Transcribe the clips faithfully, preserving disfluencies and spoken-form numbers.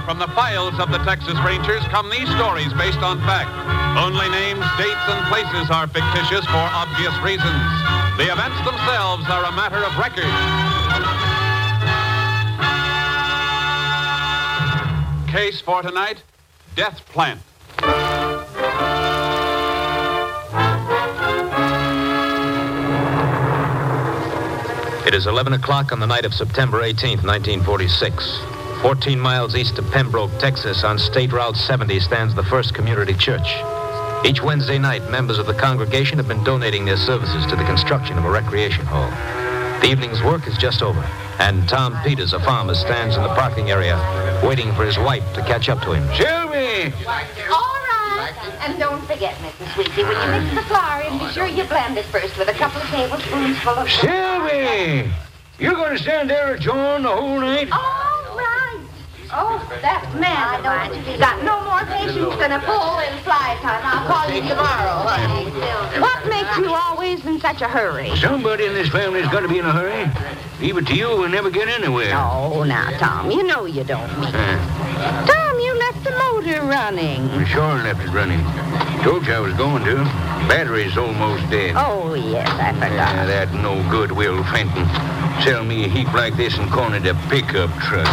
from the files of the Texas Rangers come these stories based on fact. Only names, dates, and places are fictitious for obvious reasons. The events themselves are a matter of record. Case for tonight, Death Plant. It is eleven o'clock on the night of September eighteenth, nineteen forty-six. fourteen miles east of Pembroke, Texas, on State Route seventy stands the First Community Church. Each Wednesday night, members of the congregation have been donating their services to the construction of a recreation hall. The evening's work is just over, and Tom Peters, a farmer, stands in the parking area waiting for his wife to catch up to him. Sylvie! All right. And don't forget, Missus Sweetie, when you mix the flour in, be sure you blend it first with a couple of tablespoons full of... Sylvie! You're going to stand there at John the whole night? All right. Oh, that man of mine, he's got no more patience than a bull in fly time. I'll call you tomorrow, honey. What makes you always in such a hurry? Somebody in this family's got to be in a hurry. Leave it to you, we'll never get anywhere. Oh, now, Tom, you know you don't mean it. Uh, Tom, you left the motor running. I sure left it running. Told you I was going to. Battery's almost dead. Oh, yes, I forgot. Yeah, that no good Will Fenton. Sell me a heap like this and call it a pickup truck.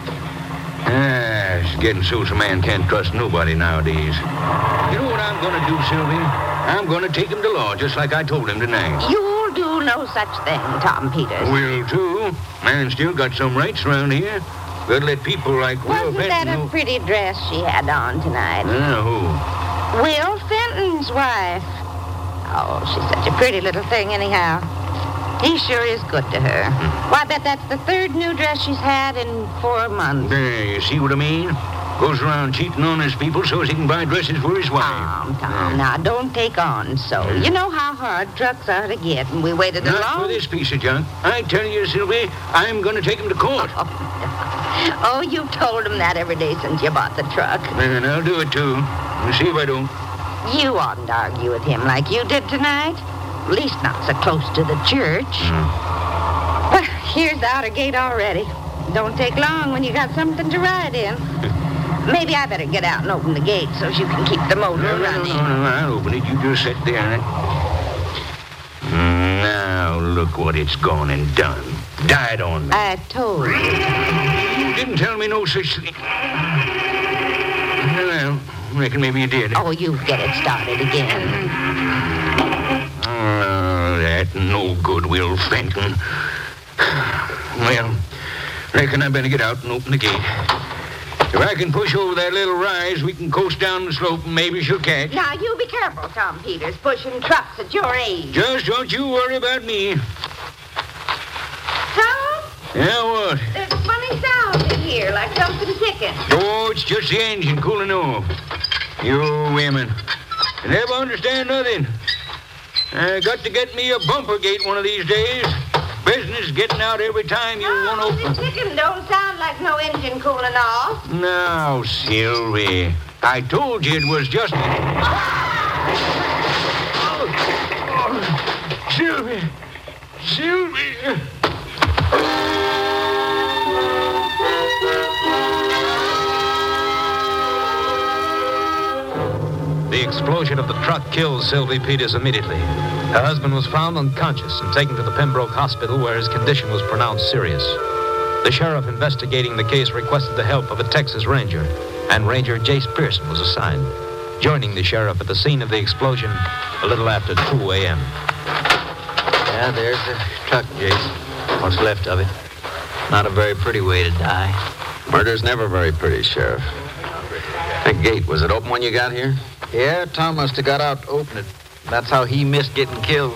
Ah, it's getting so a man can't trust nobody nowadays. You know what I'm going to do, Sylvie? I'm going to take him to law, just like I told him tonight. You'll do no such thing, Tom Peters. Will, too. Man still got some rights around here. Gotta let people like Will Wasn't Fenton that a know. pretty dress she had on tonight? Uh, who? Will Fenton's wife. Oh, she's such a pretty little thing anyhow. He sure is good to her. Why, I bet that's the third new dress she's had in four months. There, you see what I mean? Goes around cheating on his people so as he can buy dresses for his wife. Tom, Tom, now don't take on so. You know how hard trucks are to get, and we waited a Not long... for this piece of junk. I tell you, Sylvie, I'm going to take him to court. Oh, you've told him that every day since you bought the truck. And I'll do it, too. We'll see if I don't. You oughtn't to argue with him like you did tonight. At least not so close to the church. Mm. Well, here's the outer gate already. Don't take long when you got something to ride in. Maybe I better get out and open the gate so you can keep the motor No, no, running. no, no, I'll open it. You just sit there. Now, look what it's gone and done. Died on me. I told you. You didn't tell me no such thing. Well, I reckon maybe you did. Oh, you get it started again. Oh, that no good Will Fenton. Well, reckon I better get out and open the gate. If I can push over that little rise, we can coast down the slope and maybe she'll catch. Now, you be careful, Tom Peters, pushing trucks at your age. Just don't you worry about me. Tom, Yeah, what? there's a funny sound in here, like something ticking. Oh, it's just the engine cooling off. You women. You never understand nothing. I got to get me a bumper gate one of these days. Business getting out every time you Oh, want to open. this ticking don't sound like no engine cooling off. Now, Sylvie, I told you it was just... Oh, oh, Sylvie, Sylvie... The explosion of the truck killed Sylvie Peters immediately. Her husband was found unconscious and taken to the Pembroke Hospital where his condition was pronounced serious. The sheriff investigating the case requested the help of a Texas Ranger, and Ranger Jace Pearson was assigned, joining the sheriff at the scene of the explosion a little after two a.m. Yeah, there's the truck, Jace. What's left of it. Not a very pretty way to die. Murder's never very pretty, Sheriff. That gate, was it open when you got here? Yeah, Tom must have got out to open it. That's how he missed getting killed.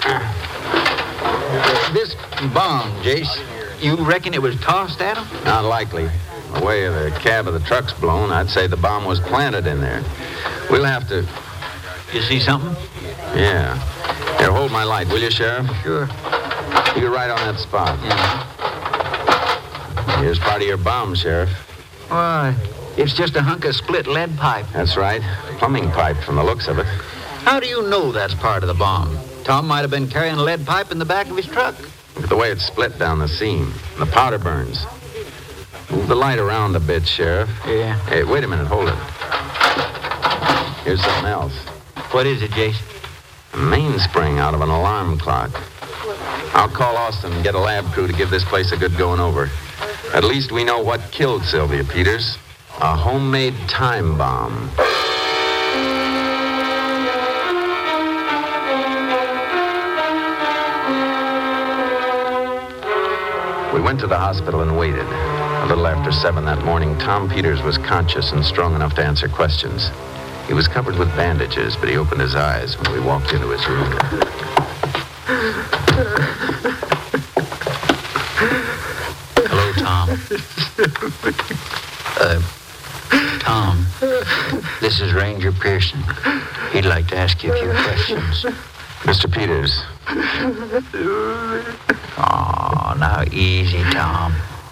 This bomb, Jace, you reckon it was tossed at him? Not likely. The way the cab of the truck's blown, I'd say the bomb was planted in there. We'll have to... You see something? Yeah. Here, hold my light, will you, Sheriff? Sure. You're right on that spot. Yeah. Here's part of your bomb, Sheriff. Why, it's just a hunk of split lead pipe. That's right. Plumbing pipe from the looks of it. How do you know that's part of the bomb? Tom might have been carrying a lead pipe in the back of his truck. Look at the way it's split down the seam. The powder burns. Move the light around a bit, Sheriff. Yeah. Hey, wait a minute. Hold it. Here's something else. What is it, Jason? A mainspring out of an alarm clock. I'll call Austin and get a lab crew to give this place a good going over. At least we know what killed Sylvia Peters. A homemade time bomb. We went to the hospital and waited. A little after seven that morning, Tom Peters was conscious and strong enough to answer questions. He was covered with bandages, but he opened his eyes when we walked into his room. Hello, Tom. Uh, Tom, this is Ranger Pearson. He'd like to ask you a few questions. Mister Peters. Oh, now easy, Tom.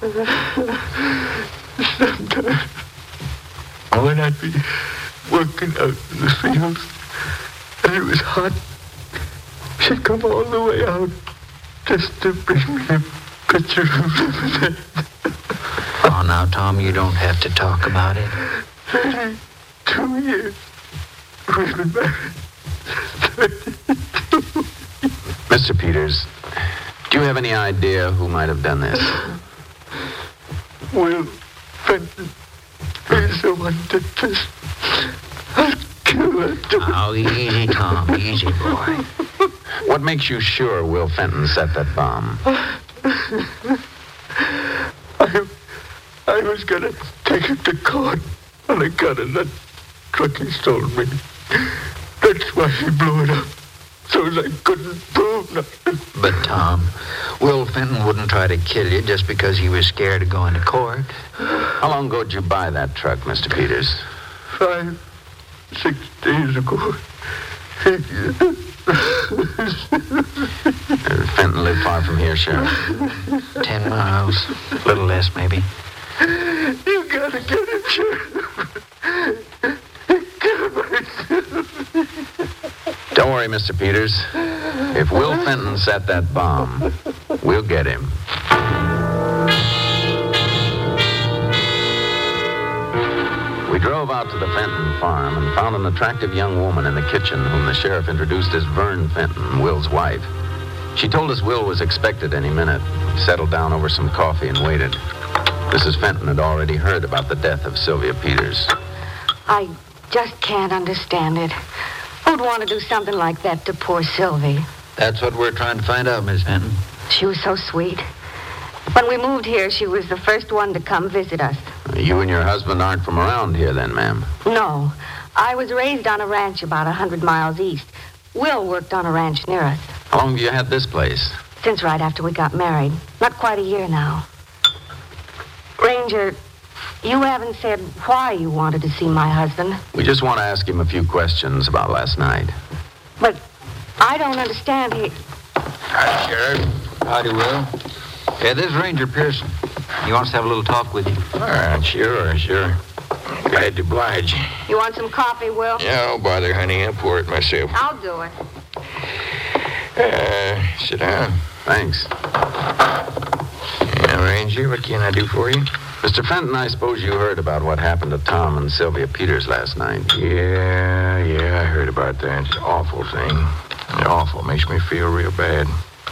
Sometimes when I'd be working out in the fields and it was hot, she'd come all the way out just to bring me a pitcher of lemonade. Oh, now, Tom, you don't have to talk about it. Thirty-two years we've been married. Thirty-two. Mister Peters, do you have any idea who might have done this? Will Fenton is the one that this. I'll kill her. Oh, easy, Tom. Easy, boy. What makes you sure Will Fenton set that bomb? I, I was going to take him to court on account of that truck he stole me. That's why he blew it up. So I couldn't prove nothing. But, Tom, Will Fenton wouldn't try to kill you just because he was scared of going to court. How long ago did you buy that truck, Mister Peters? Five, six days ago. Uh, Fenton lived far from here, Sheriff. Ten miles. A little less, maybe. You gotta get him, Sheriff. Kill myself. Don't worry, Mister Peters. If Will Fenton set that bomb, we'll get him. We drove out to the Fenton farm and found an attractive young woman in the kitchen whom the sheriff introduced as Vern Fenton, Will's wife. She told us Will was expected any minute. We settled down over some coffee and waited. Missus Fenton had already heard about the death of Sylvia Peters. I just can't understand it. Who'd want to do something like that to poor Sylvie? That's what we're trying to find out, Miss Fenton. She was so sweet. When we moved here, she was the first one to come visit us. You and your husband aren't from around here then, ma'am? No. I was raised on a ranch about a hundred miles east. Will worked on a ranch near us. How long have you had this place? Since right after we got married. Not quite a year now. Ranger, you haven't said why you wanted to see my husband. We just want to ask him a few questions about last night. But I don't understand. He... Hi, Sheriff. Howdy, Will. Yeah, this is Ranger Pearson. He wants to have a little talk with you. All right, sure, sure. Glad to oblige. You want some coffee, Will? Yeah, don't bother, honey. I'll pour it myself. I'll do it. Uh, sit down. Thanks. Yeah, Ranger, what can I do for you? Mister Fenton, I suppose you heard about what happened to Tom and Sylvia Peters last night. Yeah, yeah, I heard about that. It's an awful thing. Awful. Makes me feel real bad.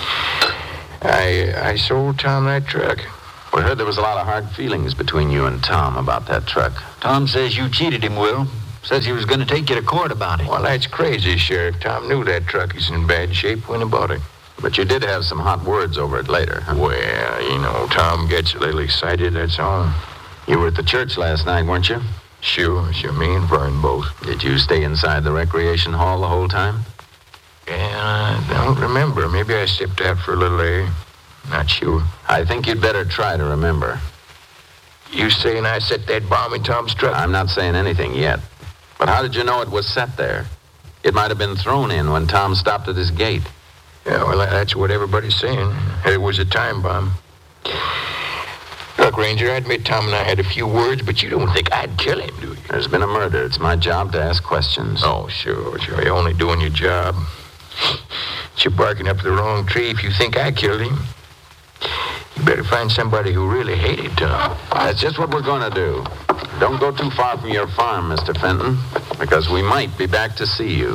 I I sold Tom that truck. We heard there was a lot of hard feelings between you and Tom about that truck. Tom says you cheated him, Will. Says he was going to take you to court about it. Well, that's crazy, Sheriff. Tom knew that truck is in bad shape when he bought it. But you did have some hot words over it later, huh? Well, you know, Tom gets a little excited, that's all. You were at the church last night, weren't you? Sure, sure. Me and Vern both. Did you stay inside the recreation hall the whole time? Yeah, I don't remember. Maybe I stepped out for a little air. Not sure. I think you'd better try to remember. You saying I set that bomb in Tom's truck? I'm not saying anything yet. But how did you know it was set there? It might have been thrown in when Tom stopped at his gate. Yeah, well, that's what everybody's saying. It was a time bomb. Look, Ranger, I admit Tom and I had a few words, but you don't think I'd kill him, do you? There's been a murder. It's my job to ask questions. Oh, sure, sure. You're only doing your job. But you're barking up the wrong tree if you think I killed him. You better find somebody who really hated Tom. That's just what we're going to do. Don't go too far from your farm, Mister Fenton, because we might be back to see you.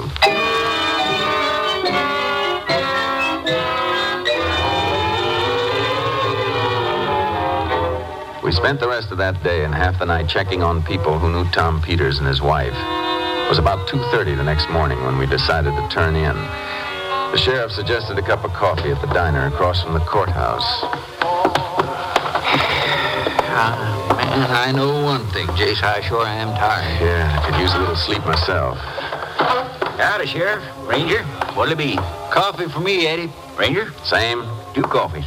We spent the rest of that day and half the night checking on people who knew Tom Peters and his wife. It was about two thirty the next morning when we decided to turn in. The sheriff suggested a cup of coffee at the diner across from the courthouse. Uh, man, I know one thing, Jace. I sure am tired. Yeah, I could use a little sleep myself. Howdy, Sheriff. Ranger, what'll it be? Coffee for me, Eddie. Ranger, Same? two coffees.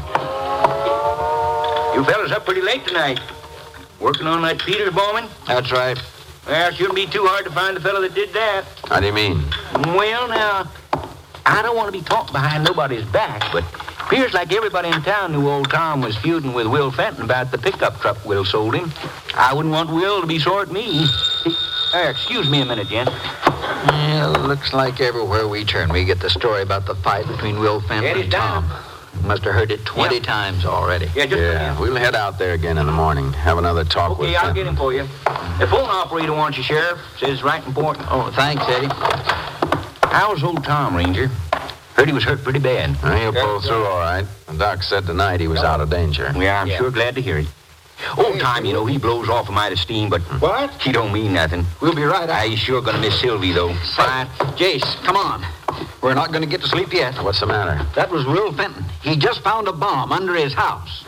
You fellas up pretty late tonight. Working on that Peters bombing? That's right. Well, it shouldn't be too hard to find the fellow that did that. How do you mean? Well, now, I don't want to be talking behind nobody's back, but appears like everybody in town knew old Tom was feuding with Will Fenton about the pickup truck Will sold him. I wouldn't want Will to be sore at me. Uh, excuse me a minute, Jen. Yeah, looks like everywhere we turn, we get the story about the fight between Will Fenton Eddie's and Tom. down. Must have heard it twenty Yeah. times already. Yeah, just Yeah, we'll head out there again in the morning. Have another talk with Okay, I'll Fenton. get him for you. The phone operator wants you, Sheriff. Says right important. Oh, thanks, Eddie. How's old Tom, Ranger? Heard he was hurt pretty bad. Well, he'll pull through all right. The doc said tonight he was out of danger. Yeah, I'm Yeah. sure glad to hear it. Old Tom, you know, he blows off a mite of steam, but What? he don't mean nothing. We'll be right out. I ain't sure gonna miss Sylvie, though. Fine. Jace, come on. We're not going to get to sleep yet. What's the matter? That was Will Fenton. He just found a bomb under his house.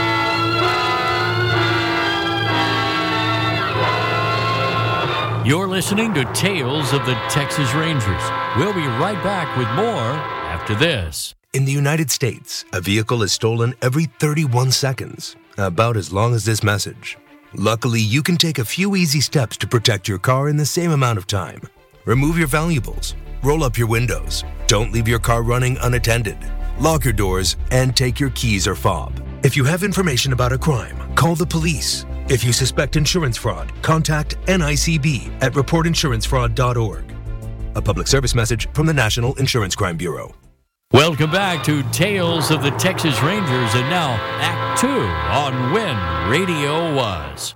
You're listening to Tales of the Texas Rangers. We'll be right back with more after this. In the United States, a vehicle is stolen every thirty-one seconds, about as long as this message. Luckily, you can take a few easy steps to protect your car in the same amount of time. Remove your valuables, roll up your windows, don't leave your car running unattended, lock your doors, and take your keys or fob. If you have information about a crime, call the police. If you suspect insurance fraud, contact N I C B at report insurance fraud dot org. A public service message from the National Insurance Crime Bureau. Welcome back to Tales of the Texas Rangers, and now Act Two on When Radio Was.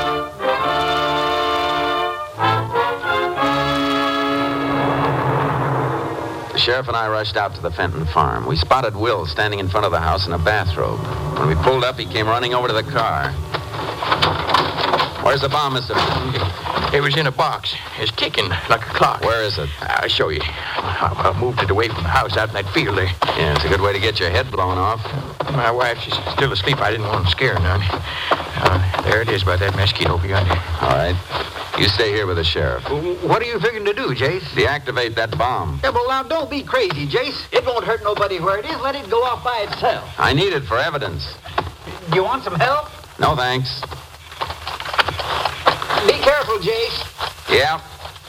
The sheriff and I rushed out to the Fenton farm. We spotted Will standing in front of the house in a bathrobe. When we pulled up, he came running over to the car. Where's the bomb, Mister Fenton? It was in a box. It's ticking like a clock. Where is it? I'll show you. I, I moved it away from the house out in that field there. Yeah, it's a good way to get your head blown off. My wife, she's still asleep. I didn't want to scare her none. Uh, there it is by that mesquite over yonder. All right. You stay here with the sheriff. What are you figuring to do, Jace? Deactivate that bomb. Yeah, well, now, don't be crazy, Jace. It won't hurt nobody where it is. Let it go off by itself. I need it for evidence. You want some help? No, thanks. Be careful, Jace. Yeah.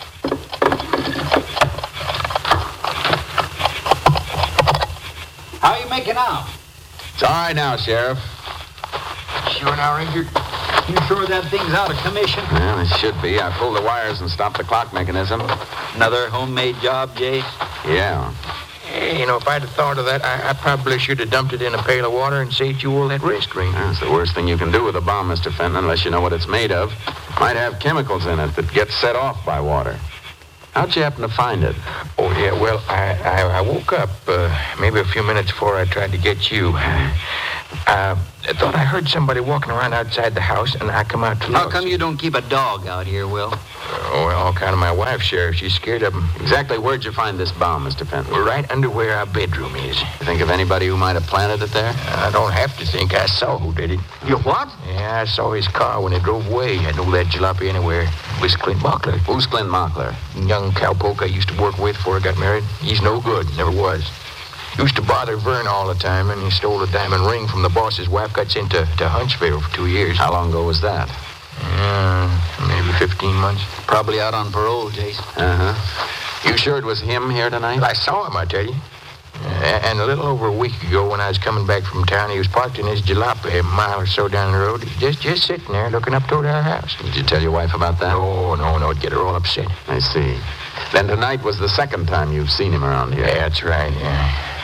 How are you making out? It's all right now, Sheriff. Sure now, Ranger? You sure that thing's out of commission? Well, it should be. I pulled the wires and stopped the clock mechanism. Another homemade job, Jace? Yeah. Hey, you know, if I'd have thought of that, I, I probably should have dumped it in a pail of water and saved you all that risk, Ranger. That's the worst thing you can do with a bomb, Mister Fenton, unless you know what it's made of. Might have chemicals in it that get set off by water. How'd you happen to find it? Oh, yeah, well, I, I, I woke up uh, maybe a few minutes before I tried to get you. Uh, I thought I heard somebody walking around outside the house, and I come out to look. How come you don't keep a dog out here, Will? Oh, well, all kind of my wife, Sheriff. She's scared of him. Exactly where'd you find this bomb, Mister Fenton? Right under where our bedroom is. You think of anybody who might have planted it there? I don't have to think. I saw who did it. You what? Yeah, I saw his car when it drove away. I know that jalopy anywhere. It was Clint Mockler. Who's Clint Mockler? Young cowpoke I used to work with before I got married. He's no good. Never was. Used to bother Vern all the time, and he stole a diamond ring from the boss's wife. Got sent to, to Huntsville for two years. How long ago was that? Uh, maybe fifteen months. Probably out on parole, Jason. Uh-huh. You sure it was him here tonight? I saw him, I tell you. Uh, and a little over a week ago, when I was coming back from town, he was parked in his jalopy a mile or so down the road, just just sitting there looking up toward our house. Did you tell your wife about that? No, no, no, it'd get her all upset. I see. Then tonight was the second time you've seen him around here. Yeah, that's right, yeah.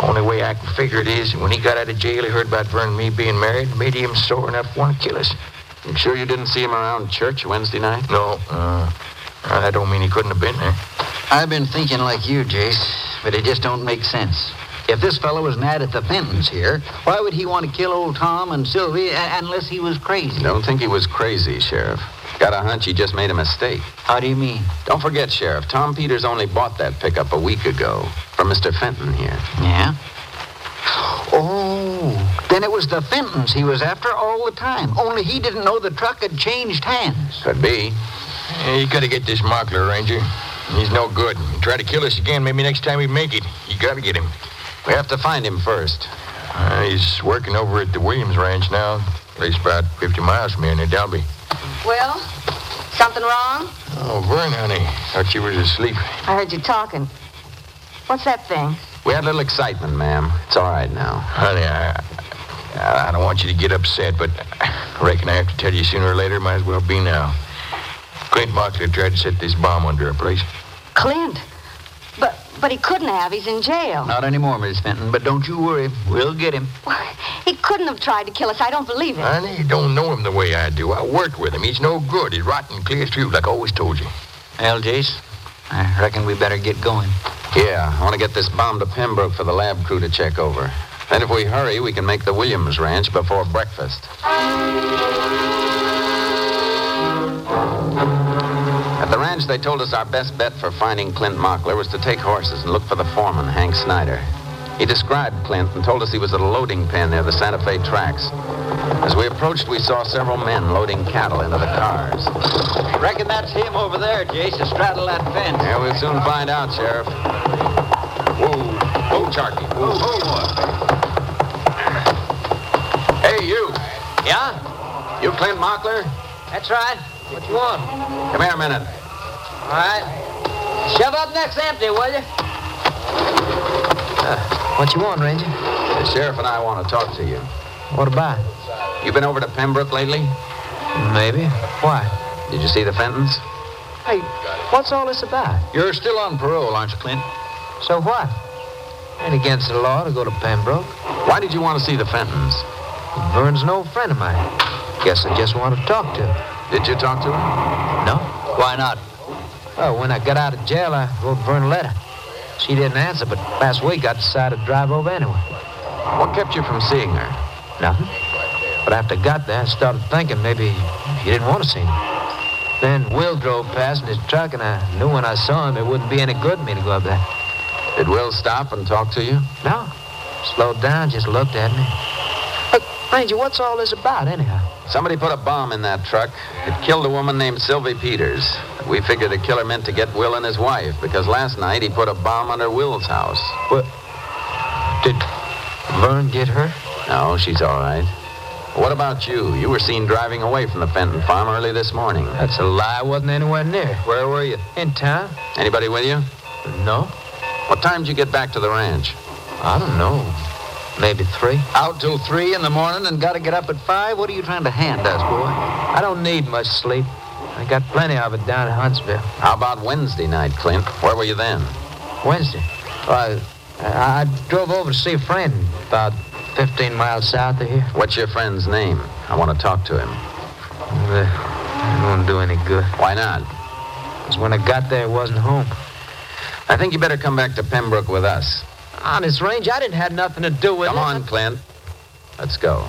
Only way I can figure it is, when he got out of jail, he heard about Vern and me being married, and made him sore enough to want to kill us. You sure you didn't see him around church Wednesday night? No, uh, that don't mean he couldn't have been there. I've been thinking like you, Jace, but it just don't make sense. If this fellow was mad at the Fentons here, why would he want to kill old Tom and Sylvie a- unless he was crazy? Don't think he was crazy, Sheriff. Got a hunch he just made a mistake. How do you mean? Don't forget, Sheriff, Tom Peters only bought that pickup a week ago from Mister Fenton here. Yeah? Oh, then it was the Fentons he was after all the time. Only he didn't know the truck had changed hands. Could be. Yeah, you gotta get this Mockler, Ranger. He's no good. He'll try to kill us again, maybe next time we make it. You gotta get him. We have to find him first. Uh, he's working over at the Williams Ranch now. Place about fifty miles from here near Dalby. Will, something wrong? Oh, Vern, honey. Thought you was asleep. I heard you talking. What's that thing? We had a little excitement, ma'am. It's all right now. Honey, I, I don't want you to get upset, but I reckon I have to tell you sooner or later. Might as well be now. Clint Mockler tried to set this bomb under our place. Clint? But but he couldn't have. He's in jail. Not anymore, Miss Fenton, but don't you worry. We'll get him. He couldn't have tried to kill us. I don't believe it. Honey, you don't know him the way I do. I worked with him. He's no good. He's rotten clear through, like I always told you. Well, Jace, I reckon we better get going. Yeah, I want to get this bomb to Pembroke for the lab crew to check over. Then if we hurry, we can make the Williams Ranch before breakfast. At the ranch, they told us our best bet for finding Clint Mockler was to take horses and look for the foreman, Hank Snyder. He described Clint and told us he was at a loading pen near the Santa Fe tracks. As we approached, we saw several men loading cattle into the cars. Reckon that's him over there, Jace, to straddle that fence. Yeah, we'll soon find out, Sheriff. Whoa, whoa, Charky. Whoa, whoa. Hey, you. Yeah? You Clint Mockler? That's right. What you want? Come here a minute. All right. Shove up next empty, will you? Uh, what you want, Ranger? The sheriff and I want to talk to you. What about? You been over to Pembroke lately? Maybe. Why? Did you see the Fentons? Hey, what's all this about? You're still on parole, aren't you, Clint? So what? Ain't against the law to go to Pembroke. Why did you want to see the Fentons? Vern's an old friend of mine. Guess I just want to talk to him. Did you talk to him? No. Why not? Oh, when I got out of jail, I wrote Vern a letter. She didn't answer, but last week I decided to drive over anyway. What kept you from seeing her? Nothing. But after I got there, I started thinking maybe you didn't want to see me. Then Will drove past in his truck, and I knew when I saw him it wouldn't be any good for me to go up there. Did Will stop and talk to you? No. Slowed down, just looked at me. Look, Ranger, what's all this about, anyhow? Somebody put a bomb in that truck. It killed a woman named Sylvie Peters. We figured the killer meant to get Will and his wife, because last night he put a bomb under Will's house. What? Did Vern get her? No, she's all right. What about you? You were seen driving away from the Fenton farm early this morning. That's a lie. I wasn't anywhere near. Where were you? In town. Anybody with you? No. What time did you get back to the ranch? I don't know. Maybe three. Out till three in the morning and got to get up at five? What are you trying to hand us, boy? I don't need much sleep. I got plenty of it down in Huntsville. How about Wednesday night, Clint? Where were you then? Wednesday? Well, I, I, I drove over to see a friend about fifteen miles south of here. What's your friend's name? I want to talk to him. Uh, it won't do any good. Why not? Because when I got there, it wasn't home. I think you better come back to Pembroke with us. Honest, Range, I didn't have nothing to do with Come it. Come on, Clint. Let's go.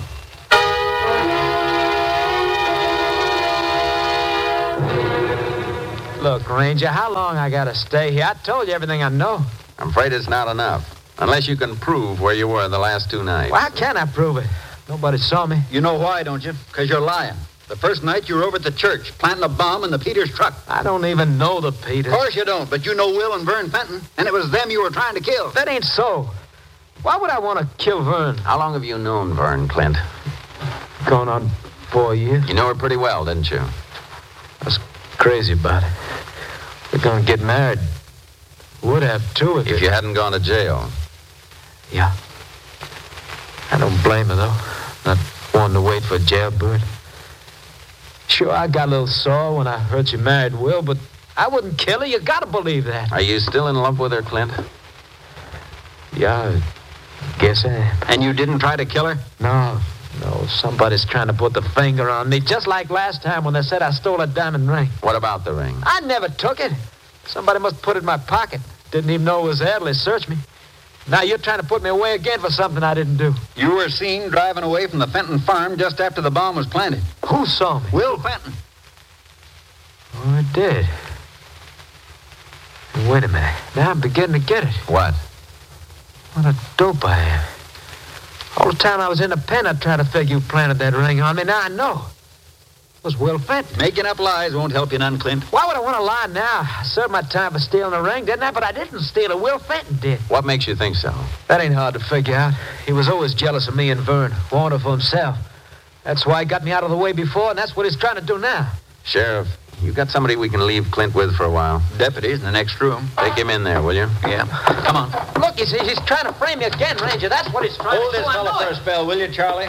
Look, Ranger, how long I gotta stay here? I told you everything I know. I'm afraid it's not enough. Unless you can prove where you were the last two nights. Well, how can I prove it? Nobody saw me. You know why, don't you? Because you're lying. The first night you were over at the church, planting a bomb in the Peters truck. I don't even know the Peters. Of course you don't, but you know Will and Vern Fenton, and it was them you were trying to kill. That ain't so. Why would I want to kill Vern? How long have you known Vern, Clint? Going on four years. You knew her pretty well, didn't you? I was crazy about it. We're going to get married. Would have, too, if If it... you hadn't gone to jail. Yeah. I don't blame her, though. Not wanting to wait for a jailbird. Sure, I got a little sore when I heard you married Will, but I wouldn't kill her. You gotta believe that. Are you still in love with her, Clint? Yeah, Guess I am. And you didn't try to kill her? No, no. Somebody's trying to put the finger on me, just like last time when they said I stole a diamond ring. What about the ring? I never took it. Somebody must put it in my pocket. Didn't even know it was there till they searched me. Now you're trying to put me away again for something I didn't do. You were seen driving away from the Fenton farm just after the bomb was planted. Who saw me? Will Fenton. Oh, I did. Wait a minute. Now I'm beginning to get it. What? What a dope I am. All the time I was in the pen, I tried to figure you planted that ring on me. Now I know. It was Will Fenton. Making up lies won't help you none, Clint. Why would I want to lie now? I served my time for stealing the ring, didn't I? But I didn't steal it. Will Fenton did. What makes you think so? That ain't hard to figure out. He was always jealous of me and Vern, wanted for himself. That's why he got me out of the way before, and that's what he's trying to do now. Sheriff, you got somebody we can leave Clint with for a while? Deputy's in the next room. Take him in there, will you? Yeah. Come on. Look, he's, he's trying to frame me again, Ranger. That's what he's trying Hold to do. this I fellow know for it. a spell, will you, Charlie?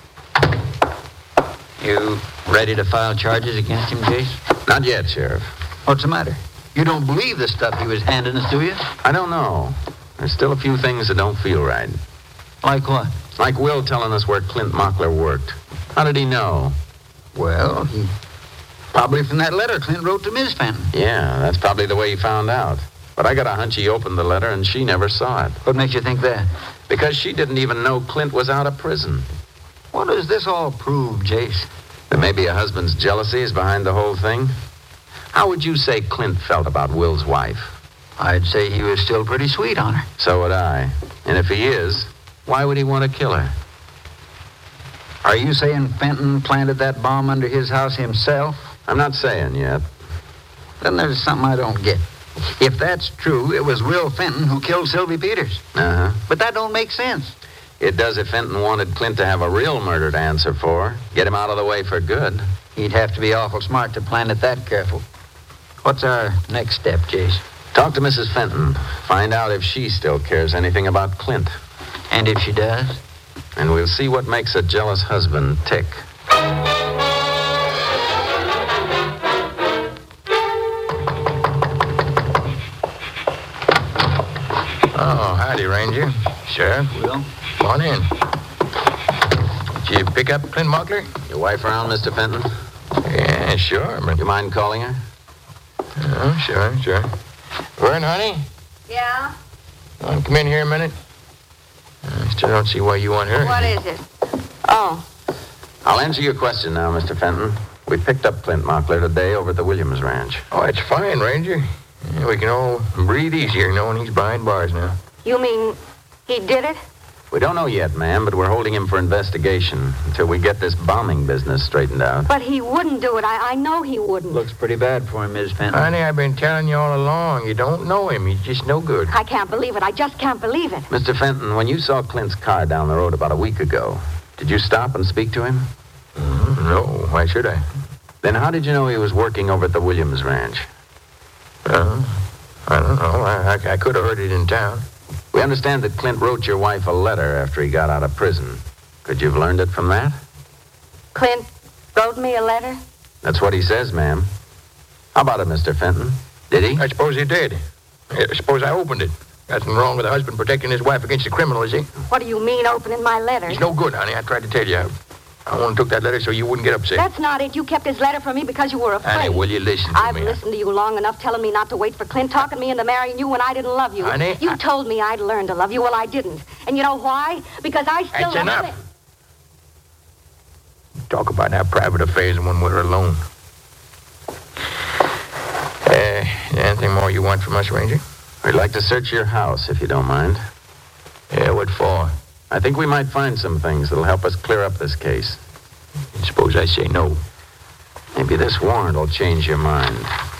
You ready to file charges against him, Jace? Not yet, Sheriff. What's the matter? You don't believe the stuff he was handing us, do you? I don't know. There's still a few things that don't feel right. Like what? Like Will telling us where Clint Mockler worked. How did he know? Well, he... Probably from that letter Clint wrote to Miss Fenton. Yeah, that's probably the way he found out. But I got a hunch he opened the letter and she never saw it. What makes you think that? Because she didn't even know Clint was out of prison. What does this all prove, Jace? That maybe a husband's jealousy is behind the whole thing? How would you say Clint felt about Will's wife? I'd say he was still pretty sweet on her. So would I. And if he is, why would he want to kill her? Are you saying Fenton planted that bomb under his house himself? I'm not saying yet. Then there's something I don't get. If that's true, it was Will Fenton who killed Sylvie Peters. Uh-huh. But that don't make sense. It does if Fenton wanted Clint to have a real murder to answer for. Get him out of the way for good. He'd have to be awful smart to plan it that careful. What's our next step, Jace? Talk to Missus Fenton. Find out if she still cares anything about Clint. And if she does? And we'll see what makes a jealous husband tick. Oh, howdy, Ranger. Sheriff. Will? Come on in. Did you pick up Clint Mockler? Your wife around, Mister Fenton? Yeah, sure. But... You mind calling her? Oh, sure, sure. Vern, honey? Yeah? Want to come in here a minute? I still don't see why you want her. What is it? Oh. I'll answer your question now, Mister Fenton. We picked up Clint Mockler today over at the Williams Ranch. Oh, it's fine, Ranger. Yeah, we can all breathe easier knowing he's behind bars now. You mean he did it? We don't know yet, ma'am, but we're holding him for investigation until we get this bombing business straightened out. But he wouldn't do it. I, I know he wouldn't. Looks pretty bad for him, Miss Fenton. Honey, I've been telling you all along. You don't know him. He's just no good. I can't believe it. I just can't believe it. Mister Fenton, when you saw Clint's car down the road about a week ago, did you stop and speak to him? Mm, no, why should I? Then how did you know he was working over at the Williams Ranch? Uh, I don't know. I, I, I could have heard it in town. We understand that Clint wrote your wife a letter after he got out of prison. Could you have learned it from that? Clint wrote me a letter? That's what he says, ma'am. How about it, Mister Fenton? Did he? I suppose he did. I suppose I opened it. Nothing wrong with a husband protecting his wife against a criminal, is he? What do you mean, opening my letter? He's no good, honey. I tried to tell you. I, I only took that letter so you wouldn't get upset. That's not it. You kept his letter from me because you were afraid. Honey, will you listen to I've me? listened to you long enough telling me not to wait for Clint, talking me into marrying you when I didn't love you. Honey, You I... told me I'd learn to love you. Well, I didn't. And you know why? Because I still That's love enough. It. Talk about our private affairs when we're alone. Uh, anything more you want from us, Ranger? We'd like to search your house, if you don't mind. Yeah, what for? I think we might find some things that'll help us clear up this case. Suppose I say no. Maybe this warrant will change your mind.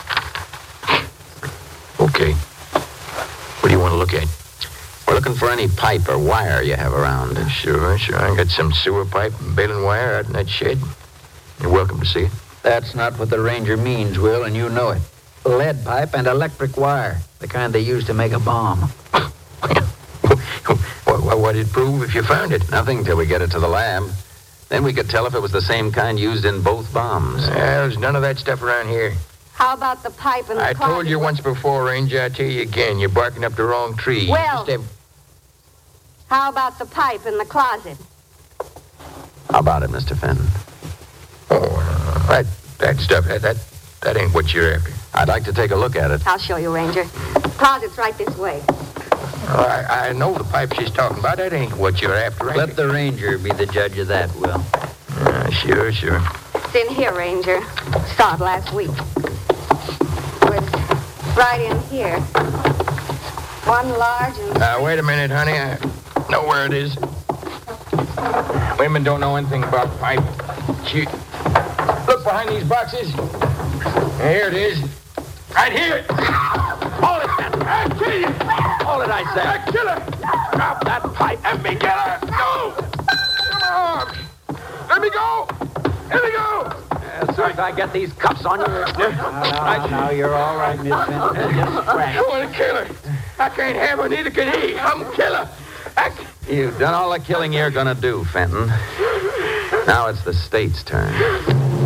Okay. What do you want to look at? We're looking for any pipe or wire you have around. Sure, sure. I got some sewer pipe and baling wire out in that shed. You're welcome to see it. That's not what the Ranger means, Will, and you know it. Lead pipe and electric wire, the kind they use to make a bomb. what, what would it prove if you found it? Nothing till we get it to the lab. Then we could tell if it was the same kind used in both bombs. Yeah, there's none of that stuff around here. How about the pipe and the I closet? told you once before, Ranger. I tell you again, you're barking up the wrong tree. Well, Just have... How about the pipe in the closet? How about it, Mister Fenton? Oh, that, that stuff, that, that, that ain't what you're after. I'd like to take a look at it. I'll show you, Ranger. The closet's right this way. Oh, I, I know the pipe she's talking about. That ain't what you're after, Ranger. Let the ranger be the judge of that, Will. Uh, sure, sure. It's in here, Ranger. Saw it last week. It was right in here. One large and... Uh, wait a minute, honey. I know where it is. Women don't know anything about pipe. She... Look behind these boxes. Here it is. Right here. Hold it. I'll kill you. Hold it, I say. I'll kill her. Drop that pipe. Let me get her. Go. Come on. Let me go. Let me go. As soon as I get these cuffs on you... Now, now, now, you're all right, Miss Fenton. Just scratch. I want to kill her. I can't have her, neither can he. I'm a killer. I... You've done all the killing you're gonna do, Fenton. Now it's the state's turn.